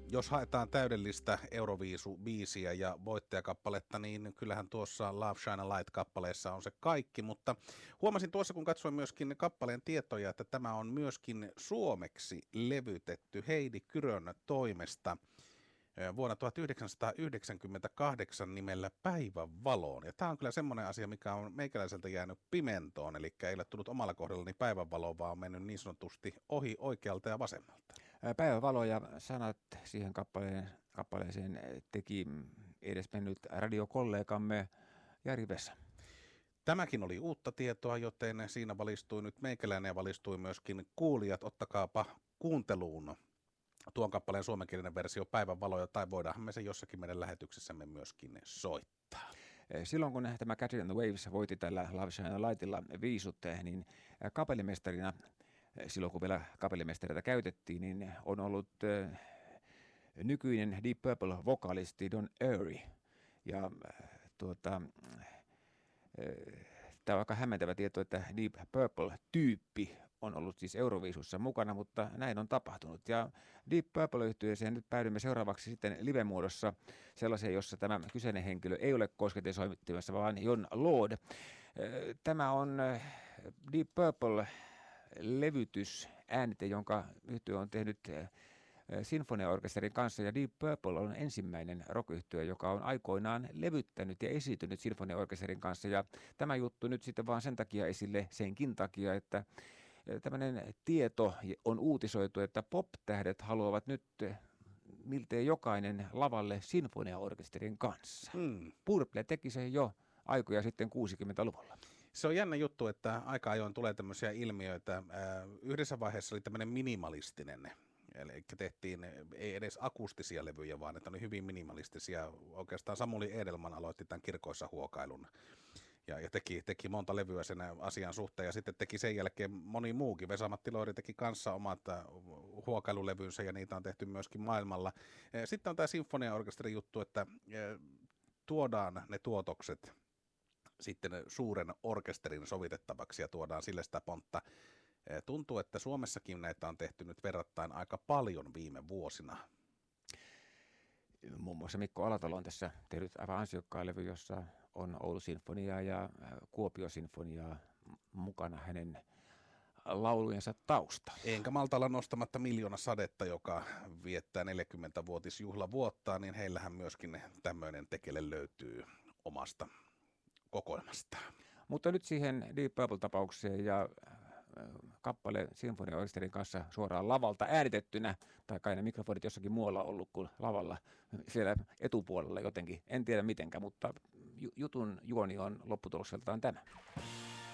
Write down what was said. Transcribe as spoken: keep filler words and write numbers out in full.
jos haetaan täydellistä Euroviisu-biisiä ja voittajakappaletta, niin kyllähän tuossa Love Shine a Light-kappaleessa on se kaikki, mutta huomasin tuossa, kun katsoin myöskin kappaleen tietoja, että tämä on myöskin suomeksi levytetty Heidi Kyrön toimesta vuonna tuhatyhdeksänsataayhdeksänkymmentäkahdeksan nimellä Päivän valoon. Ja tämä on kyllä semmoinen asia, mikä on meikäläiseltä jäänyt pimentoon, eli ei ole tullut omalla kohdallani päivän valoa, vaan on mennyt niin sanotusti ohi oikealta ja vasemmalta. Päivän valo ja sanat siihen kappaleen, kappaleeseen teki edesmennyt radiokollegamme Jari Vesa. Tämäkin oli uutta tietoa, joten siinä valistui nyt meikäläinen ja valistui myöskin kuulijat. Ottakaapa kuunteluun tuon kappaleen suomenkielinen versio Päivän valoja, tai voidaanhan me sen jossakin meidän lähetyksessämme myöskin soittaa. Silloin kun tämä Catching on the Waves voitti tällä Love Shine a Lightilla viisut, niin kapellimestarina, silloin kun vielä kapellimestareita käytettiin, niin on ollut nykyinen Deep Purple-vokalisti Don Airey. Ja tuota, tämä on aika hämmentävä tieto, että Deep Purple-tyyppi on ollut siis Euroviisussa mukana, mutta näin on tapahtunut. Ja Deep Purple-yhtyeeseen nyt päädymme seuraavaksi sitten live-muodossa sellaiseen, jossa tämä kyseinen henkilö ei ole kosketesoimittimassa, vaan Jon Lord. Tämä on Deep Purple-levytys, äänite, jonka yhtye on tehnyt sinfoniaorkesterin kanssa, ja Deep Purple on ensimmäinen rock-yhtye, joka on aikoinaan levyttänyt ja esiintynyt sinfoniaorkesterin kanssa, ja tämä juttu nyt sitten vaan sen takia esille, senkin takia, että tämmöinen tieto on uutisoitu, että pop-tähdet haluavat nyt miltei jokainen lavalle sinfoniaorkesterin kanssa. Hmm. Purple teki sen jo aikoja sitten kuusikymmentäluvulla. Se on jännä juttu, että aika ajoin tulee tämmöisiä ilmiöitä. Yhdessä vaiheessa oli tämmöinen minimalistinen, eli tehtiin ei edes akustisia levyjä, vaan että ne oli hyvin minimalistisia. Oikeastaan Samuli Edelman aloitti tämän Kirkoissa huokailun ja, ja teki, teki monta levyä sen asian suhteen, ja sitten teki sen jälkeen moni muukin. Vesa-Matti Loiri teki kanssa omat huokailulevynsä, ja niitä on tehty myöskin maailmalla. Sitten on tämä sinfoniaorkesterin juttu, että tuodaan ne tuotokset sitten suuren orkesterin sovitettavaksi ja tuodaan sille sitä pontta. Tuntuu, että Suomessakin näitä on tehty nyt verrattain aika paljon viime vuosina. Muun muassa Mikko Alatalo on tässä tehnyt aivan ansiokkaan levy, jossa on Oulu-sinfoniaa ja Kuopio-sinfoniaa mukana hänen laulujensa taustalla. Enkä malta olla nostamatta Miljoona sadetta, joka viettää neljäkymmentävuotisjuhlavuottaan, niin heillähän myöskin tämmöinen tekele löytyy omasta kokoelmastaan. Mutta nyt siihen Deep Purple-tapaukseen ja kappale sinfoniaorkesterin kanssa suoraan lavalta äänitettynä, tai kai ne mikrofonit jossakin muualla ollut kuin lavalla siellä etupuolella jotenkin. En tiedä mitenkä, mutta jutun juoni on lopputulokseltaan tämä.